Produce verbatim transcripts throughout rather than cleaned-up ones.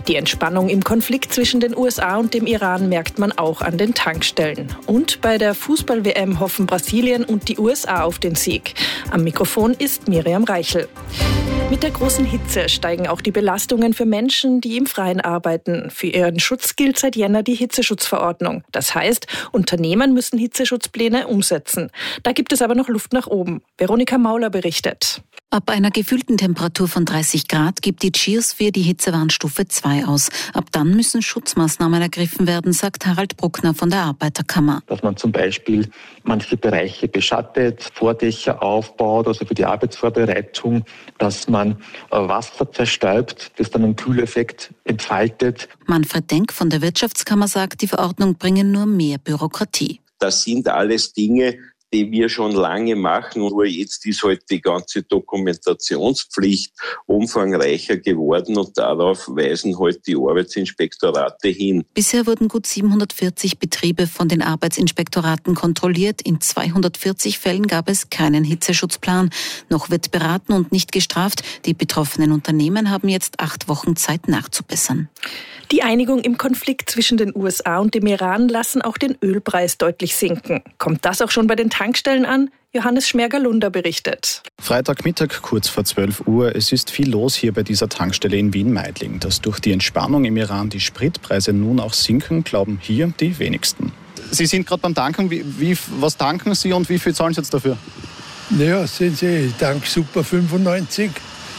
Die Entspannung im Konflikt zwischen den U S A und dem Iran merkt man auch an den Tankstellen. Und bei der Fußball-W M hoffen Brasilien und die U S A auf den Sieg. Am Mikrofon ist Miriam Reichel. Mit der großen Hitze steigen auch die Belastungen für Menschen, die im Freien arbeiten. Für ihren Schutz gilt seit Jänner die Hitzeschutzverordnung. Das heißt, Unternehmen müssen Hitzeschutzpläne umsetzen. Da gibt es aber noch Luft nach oben. Veronika Mauler berichtet. Ab einer gefühlten Temperatur von dreißig Grad gibt die Cheers-Wehr die Hitzewarnstufe zwei aus. Ab dann müssen Schutzmaßnahmen ergriffen werden, sagt Harald Bruckner von der Arbeiterkammer. Dass man zum Beispiel manche Bereiche beschattet, Vordächer aufbaut, also für die Arbeitsvorbereitung, dass man Wasser zerstäubt, das dann einen Kühleffekt entfaltet. Manfred Denk von der Wirtschaftskammer sagt, die Verordnung bringe nur mehr Bürokratie. Das sind alles Dinge, die wir schon lange machen. Nur jetzt ist halt die ganze Dokumentationspflicht umfangreicher geworden und darauf weisen halt die Arbeitsinspektorate hin. Bisher wurden gut siebenhundertvierzig Betriebe von den Arbeitsinspektoraten kontrolliert. In zweihundertvierzig Fällen gab es keinen Hitzeschutzplan. Noch wird beraten und nicht gestraft. Die betroffenen Unternehmen haben jetzt acht Wochen Zeit nachzubessern. Die Einigung im Konflikt zwischen den U S A und dem Iran lassen auch den Ölpreis deutlich sinken. Kommt das auch schon bei den Tankstellen an? Johannes Schmerger-Lunder berichtet. Freitagmittag kurz vor zwölf Uhr. Es ist viel los hier bei dieser Tankstelle in Wien-Meidling. Dass durch die Entspannung im Iran die Spritpreise nun auch sinken, glauben hier die wenigsten. Sie sind gerade beim Tanken. Wie, wie, was tanken Sie und wie viel zahlen Sie jetzt dafür? Naja, sehen Sie, ich tank Super fünfundneunzig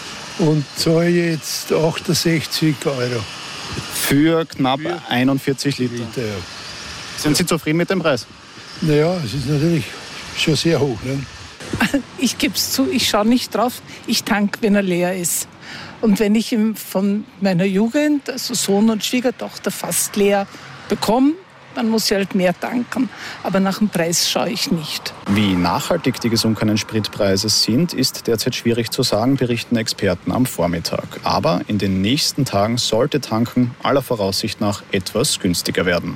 und zahle jetzt achtundsechzig Euro. Für knapp Für einundvierzig Liter. Liter ja. Sind Sie zufrieden mit dem Preis? Naja, es ist natürlich schon sehr hoch. Ne? Ich gebe es zu, ich schaue nicht drauf. Ich tanke, wenn er leer ist. Und wenn ich ihn von meiner Jugend, also Sohn und Schwiegertochter, fast leer bekomme, dann muss ich halt mehr tanken. Aber nach dem Preis schaue ich nicht. Wie nachhaltig die gesunkenen Spritpreise sind, ist derzeit schwierig zu sagen, berichten Experten am Vormittag. Aber in den nächsten Tagen sollte Tanken aller Voraussicht nach etwas günstiger werden.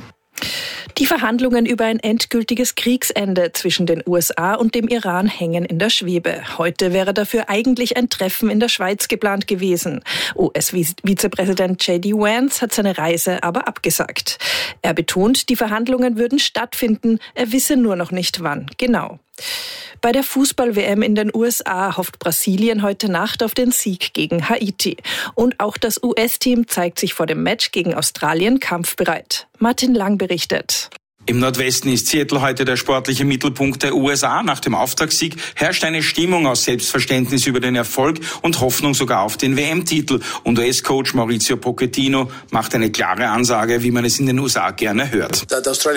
Die Verhandlungen über ein endgültiges Kriegsende zwischen den U S A und dem Iran hängen in der Schwebe. Heute wäre dafür eigentlich ein Treffen in der Schweiz geplant gewesen. U S-Vizepräsident J D Vance hat seine Reise aber abgesagt. Er betont, die Verhandlungen würden stattfinden, er wisse nur noch nicht wann genau. Bei der Fußball-W M in den U S A hofft Brasilien heute Nacht auf den Sieg gegen Haiti. Und auch das U S-Team zeigt sich vor dem Match gegen Australien kampfbereit. Martin Lang berichtet. Im Nordwesten ist Seattle heute der sportliche Mittelpunkt der U S A. Nach dem Auftaktsieg herrscht eine Stimmung aus Selbstverständnis über den Erfolg und Hoffnung sogar auf den W M-Titel. Und U S-Coach Mauricio Pochettino macht eine klare Ansage, wie man es in den U S A gerne hört.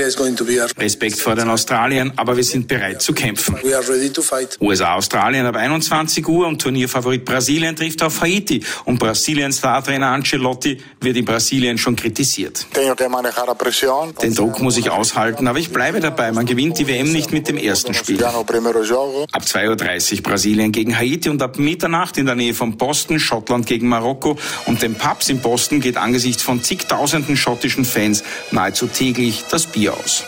Respekt vor den Australiern, aber wir sind bereit zu kämpfen. U S A-Australien ab einundzwanzig Uhr und Turnierfavorit Brasilien trifft auf Haiti. Und Brasilien-Star-Trainer Ancelotti wird in Brasilien schon kritisiert. Den Druck muss ich aushalten. Aber ich bleibe dabei, man gewinnt die W M nicht mit dem ersten Spiel. Ab zwei Uhr dreißig Brasilien gegen Haiti und ab Mitternacht in der Nähe von Boston Schottland gegen Marokko. Und den Pubs in Boston geht angesichts von zigtausenden schottischen Fans nahezu täglich das Bier aus.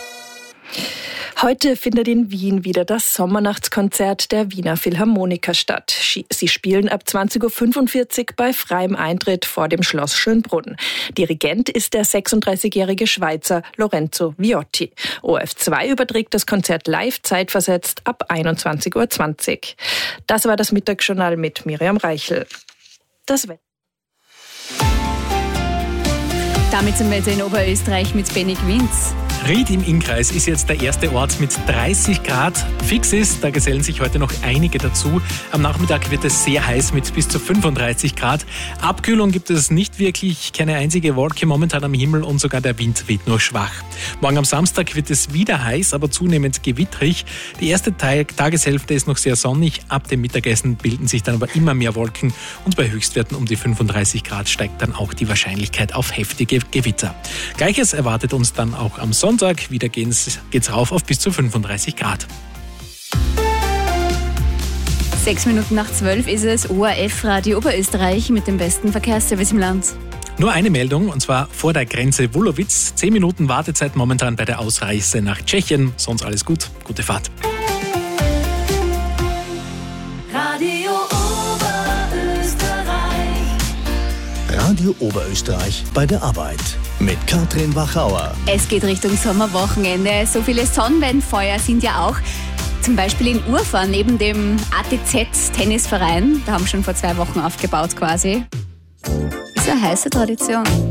Heute findet in Wien wieder das Sommernachtskonzert der Wiener Philharmoniker statt. Sie spielen ab zwanzig Uhr fünfundvierzig bei freiem Eintritt vor dem Schloss Schönbrunn. Dirigent ist der sechsunddreißigjährige Schweizer Lorenzo Viotti. O R F zwei überträgt das Konzert live zeitversetzt ab einundzwanzig Uhr zwanzig. Das war das Mittagsjournal mit Miriam Reichel. Das Wetter. Damit zum Wetter in Oberösterreich mit Benny Gwinz. Ried im Innkreis ist jetzt der erste Ort mit dreißig Grad. Fix ist, da gesellen sich heute noch einige dazu. Am Nachmittag wird es sehr heiß mit bis zu fünfunddreißig Grad. Abkühlung gibt es nicht wirklich, keine einzige Wolke momentan am Himmel und sogar der Wind weht nur schwach. Morgen am Samstag wird es wieder heiß, aber zunehmend gewittrig. Die erste Tageshälfte ist noch sehr sonnig. Ab dem Mittagessen bilden sich dann aber immer mehr Wolken und bei Höchstwerten um die fünfunddreißig Grad steigt dann auch die Wahrscheinlichkeit auf heftige Gewitter. Gleiches erwartet uns dann auch am Sonntag. Wieder geht's, geht's rauf auf bis zu fünfunddreißig Grad. Sechs Minuten nach zwölf ist es O R F Radio Oberösterreich mit dem besten Verkehrsservice im Land. Nur eine Meldung, und zwar vor der Grenze Wulowitz. Zehn Minuten Wartezeit momentan bei der Ausreise nach Tschechien. Sonst alles gut. Gute Fahrt. Radio Oberösterreich. Radio Radio Oberösterreich bei der Arbeit mit Katrin Wachauer. Es geht Richtung Sommerwochenende. So viele Sonnenwendfeuer sind ja auch. Zum Beispiel in Urfahr neben dem A T Z-Tennisverein. Da haben schon vor zwei Wochen aufgebaut quasi. Ist eine heiße Tradition.